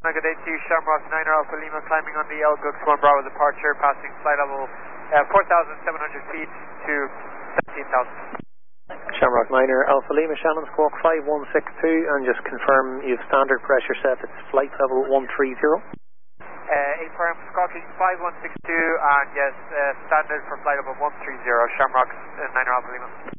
Good day to you, Shamrock 9 Alpha Lima, climbing on the El Gux 1 Bravo departure, passing flight level 4,700 feet to 17,000. Shamrock 9er Alpha Lima, Shannon Squawk 5162, and just confirm you have standard pressure set at flight level 130. Affirm Squawking 5162, and yes, standard for flight level 130, Shamrock 9er Alpha Lima.